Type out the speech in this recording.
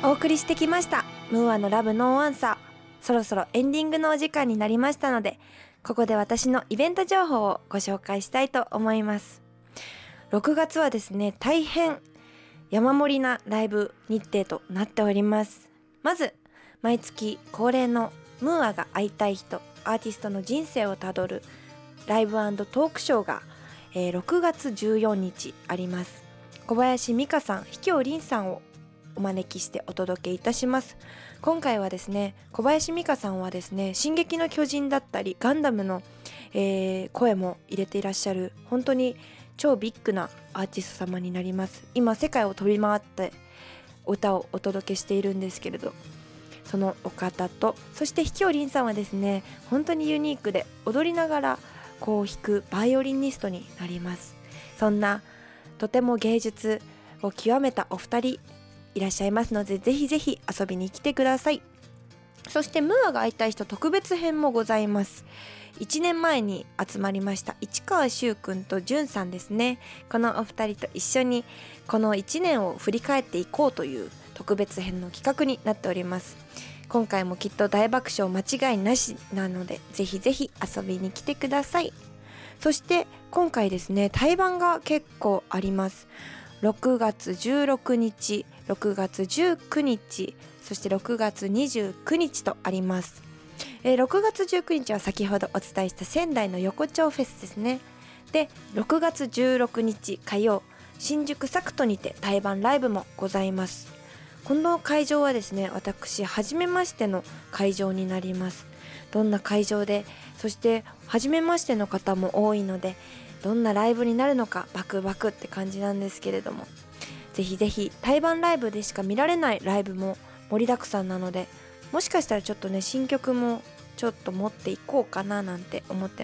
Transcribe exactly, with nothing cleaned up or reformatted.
お送りしてきましたムーアのラブノーアンサー。そろそろエンディングのお時間になりましたので、ここで私のイベント情報をご紹介したいと思います。ろくがつはですね、大変山盛りなライブ日程となっております。まず毎月恒例のムーアが会いたい人、アーティストの人生をたどるライブ&トークショーが、えー、ろくがつじゅうよっかあります。小林美香さん、秘境凛さんをお招きしてお届けいたします。今回はですね、小林美香さんはですね、進撃の巨人だったりガンダムの、えー、声も入れていらっしゃる本当に超ビッグなアーティスト様になります。今世界を飛び回って歌をお届けしているんですけれど、そのお方と、そして秘境凛さんはですね、本当にユニークで踊りながらこう弾くバイオリニストになります。そんなとても芸術を極めたお二人いらっしゃいますので、ぜひぜひ遊びに来てください。そしてムーアが会いたい人特別編もございます。いちねんまえに集まりました市川修くんとじゅんさんですね。このお二人と一緒にこのいちねんを振り返っていこうという特別編の企画になっております。今回もきっと大爆笑間違いなしなので、ぜひぜひ遊びに来てください。そして今回ですね、対バンが結構あります。ろくがつじゅうろくにち、ろくがつじゅうくにち、そしてろくがつにじゅうくにちとあります。えー、ろくがつじゅうくにちは先ほどお伝えした仙台の横丁フェスですね。で、ろくがつじゅうろくにち火曜、新宿サクトにて対バンライブもございます。この会場はですね、私初めましての会場になります。どんな会場で、そして初めましての方も多いので、どんなライブになるのかバクバクって感じなんですけれども、ぜひぜひ対バンライブでしか見られないライブも盛りだくさんなので、もしかしたらちょっとね、新曲もちょっと持っていこうかななんて思って